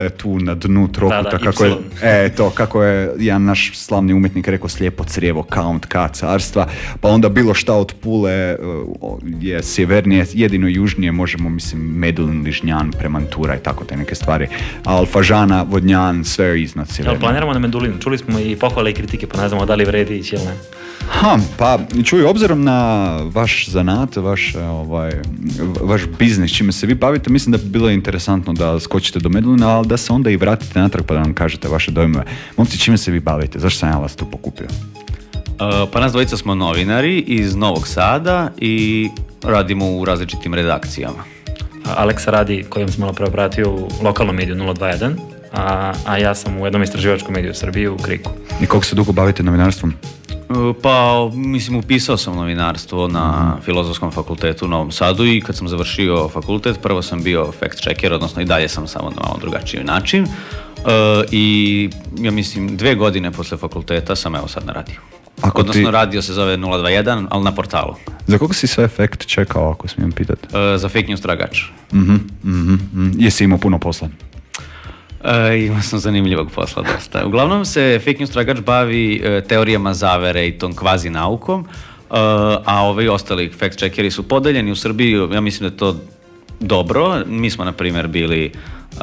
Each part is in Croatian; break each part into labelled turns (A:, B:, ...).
A: tu na dnu trokuta, kako je jedan naš slavni umjetnik rekao, slijepo crijevo, Count K carstva, pa onda bilo šta od Pule je sjevernije, jedino južnije možemo, mislim, Medulin, Ližnjan, Premantura i tako te neke stvari, a Alfažana, Vodnjan, sve iznad sjevernije.
B: Planiramo na Medulinu, čuli smo i pohvale i kritike, pa ne znamo da li vredi ići ili ne.
A: Pa čuj, obzirom na vaš zanat, vaš biznis, čime se vi bavite, mislim da bi bilo interesantno da skočite do Medulina, ali da se onda i vratite natrag pa da nam kažete vaše dojmove. Momci, čime se vi bavite? Zašto sam ja vas tu pokupio?
C: Pa nas dvojica smo novinari iz Novog Sada i radimo u različitim redakcijama.
B: Aleksa radi, kojom sam malo preobratio, u lokalnom mediju 021, a ja sam u jednom istraživačkom mediju u Srbiji, u Kriku.
A: I koliko se dugo bavite novinarstvom?
C: Pa, mislim, upisao sam novinarstvo na Filozofskom fakultetu u Novom Sadu i kad sam završio fakultet, prvo sam bio fact checker, odnosno i dalje sam samo na malo drugačiji način. I, ja mislim, 2 godine posle fakulteta sam evo sad na radiju. Odnosno, radio se zove 021, ali na portalu.
A: Za koga si sve fact checkao, ako smijem pitati?
C: Za fake news tragač.
A: Jesi imao puno posla?
C: Imao sam zanimljivog posla dosta. Uglavnom se fake news tragač bavi teorijama zavere i tom kvazi naukom, a ovi ostali fact checkeri su podeljeni u Srbiji. Ja mislim da je to dobro. Mi smo, na primjer, bili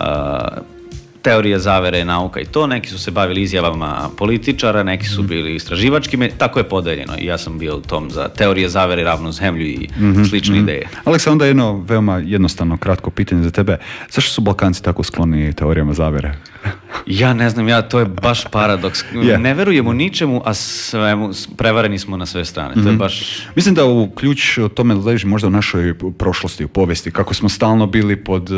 C: teorija zavere, nauka i to. Neki su se bavili izjavama političara, neki su bili istraživački, tako je podeljeno. I ja sam bio u tom za teorije zavere, ravnu zemlju i slične ideje.
A: Aleksa, onda jedno veoma jednostavno, kratko pitanje za tebe. Zašto su Balkanci tako skloni teorijama zavere?
C: Ja ne znam, to je baš paradoks. Ne verujemo ničemu, a svemu, prevareni smo na sve strane. To je baš...
A: Mislim da u ključ tome leži možda u našoj prošlosti, u povijesti, kako smo stalno bili pod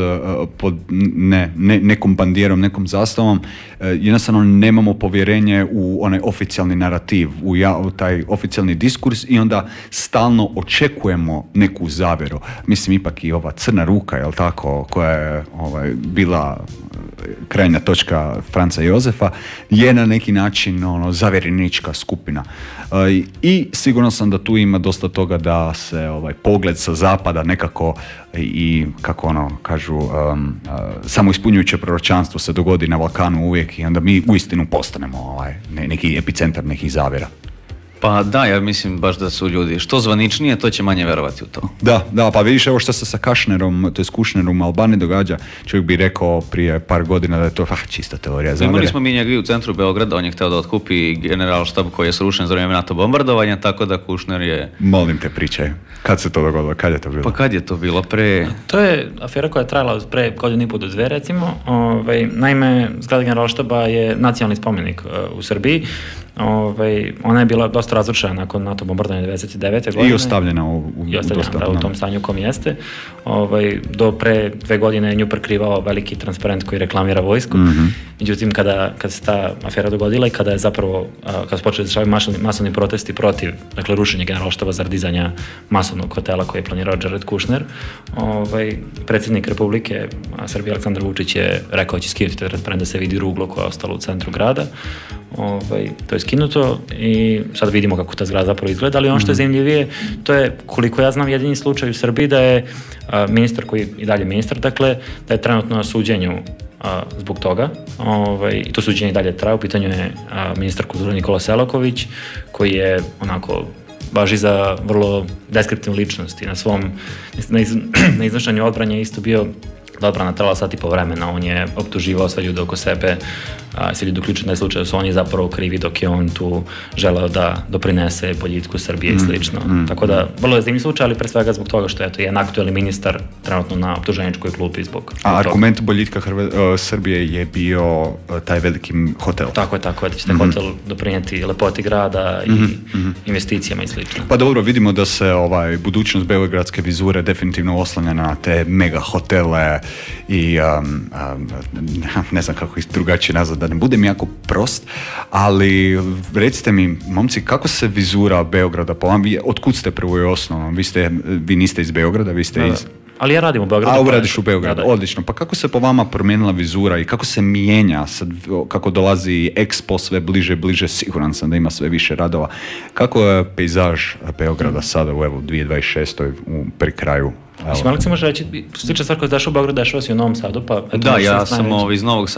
A: nekom bandijerom, nekom zastavom, jednostavno nemamo povjerenje u onaj oficijalni narativ, u taj oficijalni diskurs i onda stalno očekujemo neku zaveru. Mislim, ipak i ova crna ruka, jel tako, koja je bila krajnja točka Franca Jozefa, je na neki način zaverenička skupina. I sigurno sam da tu ima dosta toga da se pogled sa zapada nekako i kako kažu samo ispunjujuće proročanstvo se dogodi na Balkanu uvijek i onda mi uistinu postanemo neki epicentar nekih zavjera.
C: Pa da, ja mislim baš da su ljudi što zvaničnije, to će manje verovati u to.
A: Da, pa vidiš evo što se sa Kushnerom, to je Kushnerom u Albaniji događa, čovjek bi rekao prije par godina da je to čista teorija zavere.
C: Imali smo mi njega u centru Beograda, on je hteo da otkupi generalštab koji je srušen za vrijeme NATO bombardovanja, tako da Kushner je...
A: Molim te, pričaj, kad se to dogodilo, kad je to bilo?
C: Pa kad je to bilo, pre...
B: To je afera koja je trajala pre godinu i pol do 2, recimo. Naime, zgrada generalštaba je nacionalni spomenik u Srbiji. Ona je bila dosta razrušena nakon NATO bombardovanja 1999. godine.
A: I ostavljena
B: u tom stanju u kom jeste. Do pre 2 godine je nju prekrivao veliki transparent koji reklamira vojsku. Međutim, kada se ta afera dogodila i kada je zapravo, kada su počeli dešavati masovni protesti protiv, dakle, rušenja generalštaba za dizanja masovnog hotela koji je planirao Jared Kushner, predsjednik Republike Srbije Aleksandar Vučić je rekao da će skinuti taj transparent da se vidi ruglo koje je ostalo u centru grada. To je skinuto i sad vidimo kako ta zgrada zapravo izgleda, ali ono što je zanimljivije, to je, koliko ja znam, jedini slučaj u Srbiji da je ministar, koji i dalje ministar, dakle, da je trenutno na suđenju zbog toga, i to suđenje i dalje traje. U pitanju je ministar kulture Nikola Selaković, koji je onako važi za vrlo deskriptivnu ličnost i na iznošenju odbrane je isto bio da odbrana trebala sat i po vremena. On je optuživao sve ljude oko sebe, sve ljudi uključeni na slučaju su oni zapravo krivi dok je on tu želeo da doprinese boljitku Srbije i slično. Tako da, vrlo je zanimljiv slučaj, ali pre svega zbog toga što je jedan aktuelni ministar trenutno na optuženičkoj klupi zbog
A: A argument boljitka Srbije je bio taj veliki hotel.
B: Tako je, da će taj hotel doprinijeti lepoti grada i investicijama i slično.
A: Pa dobro, vidimo da se budućnost beogradske vizure definitivno oslanja na te mega hotele i ne znam kako ih drugačije nazvati, da ne budem jako prost, ali recite mi, momci, kako se vizura Beograda po vam? Otkud ste prvo i osnovno? Vi niste iz Beograda, vi ste iz...
B: Ali ja radim u Beogradu.
A: A radiš u Beogradu, odlično. Pa kako se po vama promijenila vizura i kako se mijenja, sad, kako dolazi Expo sve bliže, siguran sam da ima sve više radova. Kako je pejzaž Beograda sada u 2026. pri kraju
B: Mislim, Alex, može reći, slična stvar koja je dašao u Beogradu, dešava se u Novom Sadu, pa...
C: Da, ja sam iz Novog